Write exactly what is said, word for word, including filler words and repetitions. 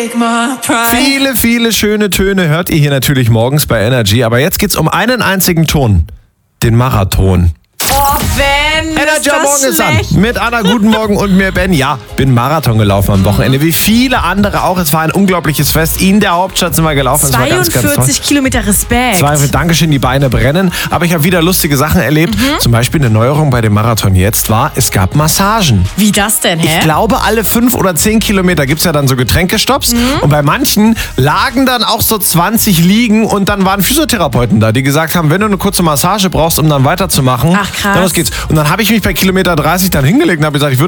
Viele, viele schöne Töne hört ihr hier natürlich morgens bei Energy. Aber jetzt geht's um einen einzigen Ton. Den Marathon. Oh, Ben, Energy ist am Morgen das ist an. schlecht. Mit Anna, guten Morgen und mir, Ben. Ja, bin Marathon gelaufen am Wochenende. Wie viele andere auch. Es war ein unglaubliches Fest. In der Hauptstadt sind wir gelaufen. Es war ganz, ganz toll. zweiundvierzig Kilometer, Respekt. Zwei, Dankeschön, die Beine brennen. Aber ich habe wieder lustige Sachen erlebt. Mhm. Zum Beispiel eine Neuerung bei dem Marathon jetzt war, es gab Massagen. Wie das denn, hä? Ich glaube, alle fünf oder zehn Kilometer gibt es ja dann so Getränkestopps. Mhm. Und bei manchen lagen dann auch so zwanzig Liegen und dann waren Physiotherapeuten da, die gesagt haben, wenn du eine kurze Massage brauchst, um dann weiterzumachen, Ach, krass. dann los geht's. Und dann habe ich mich bei Kilometer dreißig dann hingelegt und habe gesagt, ich würde